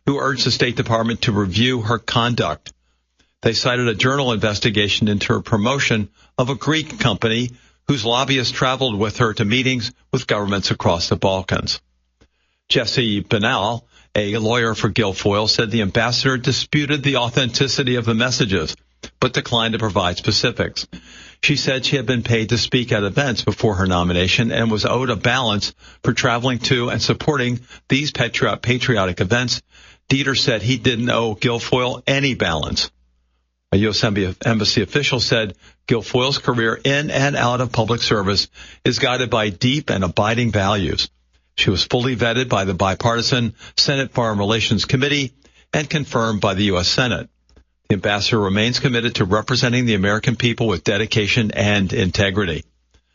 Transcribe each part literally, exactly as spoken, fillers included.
who urged the State Department to review her conduct. They cited a journal investigation into her promotion of a Greek company whose lobbyists traveled with her to meetings with governments across the Balkans. Jesse Benal, a lawyer for Guilfoyle, said the ambassador disputed the authenticity of the messages, but declined to provide specifics. She said she had been paid to speak at events before her nomination and was owed a balance for traveling to and supporting these patri- patriotic events. Dieter said he didn't owe Guilfoyle any balance. A U S Embassy official said Guilfoyle's career in and out of public service is guided by deep and abiding values. She was fully vetted by the bipartisan Senate Foreign Relations Committee and confirmed by the U S Senate. The ambassador remains committed to representing the American people with dedication and integrity.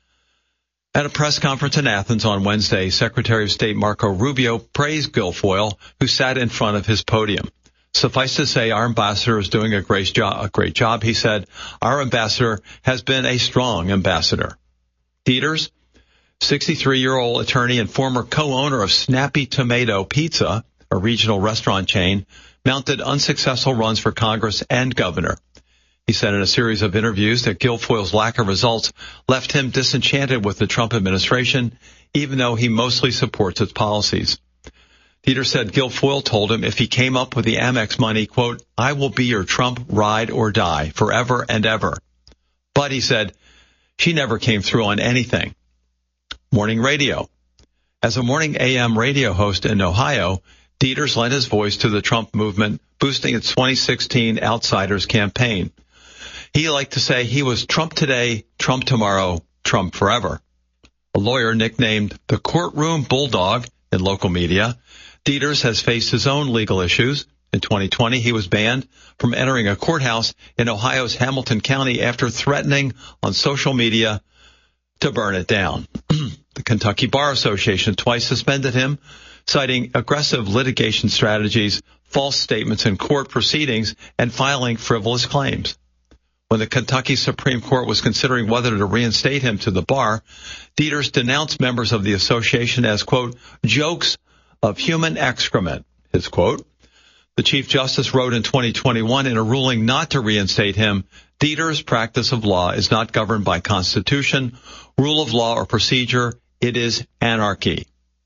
At a press conference in Athens on Wednesday, Secretary of State Marco Rubio praised Guilfoyle, who sat in front of his podium. Suffice to say, our ambassador is doing a great job, a great job, he said. Our ambassador has been a strong ambassador. Dieters, sixty-three-year-old attorney and former co-owner of Snappy Tomato Pizza, a regional restaurant chain, mounted unsuccessful runs for Congress and governor. He said in a series of interviews that Guilfoyle's lack of results left him disenchanted with the Trump administration, even though he mostly supports its policies. Dieter said Guilfoyle told him if he came up with the Amex money, quote, I will be your Trump ride or die forever and ever. But, he said, she never came through on anything. Morning radio. As a morning A M radio host in Ohio, Dieters lent his voice to the Trump movement, boosting its twenty sixteen Outsiders campaign. He liked to say he was Trump today, Trump tomorrow, Trump forever. A lawyer nicknamed the courtroom bulldog in local media, Dieters has faced his own legal issues. In twenty twenty, he was banned from entering a courthouse in Ohio's Hamilton County after threatening on social media to burn it down. The Kentucky Bar Association twice suspended him, citing aggressive litigation strategies, false statements in court proceedings, and filing frivolous claims. When the Kentucky Supreme Court was considering whether to reinstate him to the bar, Dieters denounced members of the association as, quote, jokes of human excrement, his quote. The Chief Justice wrote in twenty twenty-one in a ruling not to reinstate him, Dieters' practice of law is not governed by Constitution, rule of law, or procedure. It is anarchy.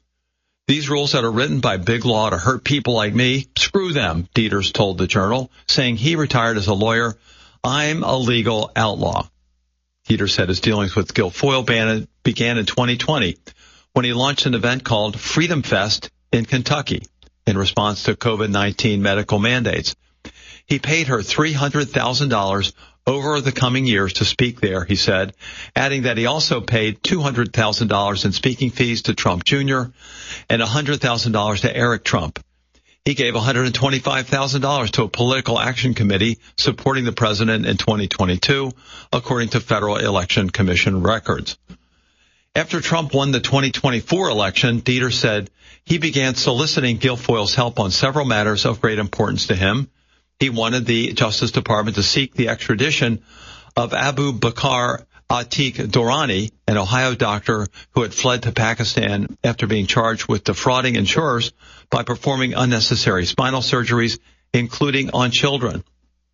These rules that are written by big law to hurt people like me, screw them, Dieters told the Journal, saying he retired as a lawyer. I'm a legal outlaw. Dieters said his dealings with Guilfoyle began in twenty twenty when he launched an event called Freedom Fest in Kentucky in response to COVID nineteen medical mandates. He paid her three hundred thousand dollars over the coming years to speak there, he said, adding that he also paid two hundred thousand dollars in speaking fees to Trump Junior and one hundred thousand dollars to Eric Trump. He gave one hundred twenty-five thousand dollars to a political action committee supporting the president in twenty twenty-two, according to Federal Election Commission records. After Trump won the twenty twenty-four election, Dieters said he began soliciting Guilfoyle's help on several matters of great importance to him. He wanted the Justice Department to seek the extradition of Abu Bakr Atiq Durrani, an Ohio doctor who had fled to Pakistan after being charged with defrauding insurers by performing unnecessary spinal surgeries, including on children.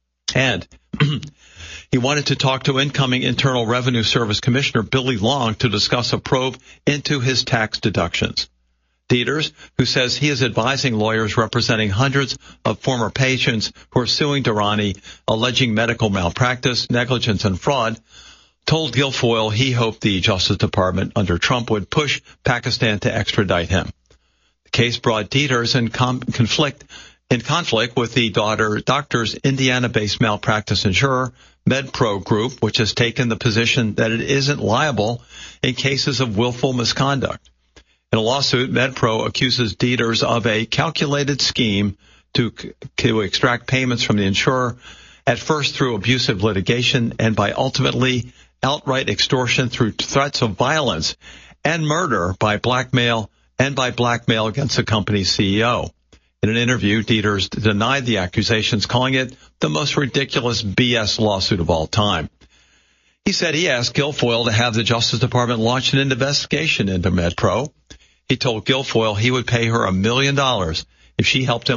And he wanted to talk to incoming Internal Revenue Service Commissioner Billy Long to discuss a probe into his tax deductions. Dieters, who says he is advising lawyers representing hundreds of former patients who are suing Durrani, alleging medical malpractice, negligence, and fraud, told Guilfoyle he hoped the Justice Department under Trump would push Pakistan to extradite him. The case brought Dieters in com- conflict in conflict with the daughter doctor's Indiana-based malpractice insurer, MedPro Group, which has taken the position that it isn't liable in cases of willful misconduct. In a lawsuit, MedPro accuses Dieters of a calculated scheme to, to extract payments from the insurer, at first through abusive litigation and by ultimately outright extortion through threats of violence and murder by blackmail and by blackmail against the company's C E O. In an interview, Dieters denied the accusations, calling it the most ridiculous B S lawsuit of all time. He said he asked Guilfoyle to have the Justice Department launch an investigation into MedPro. He told Guilfoyle he would pay her a million dollars if she helped him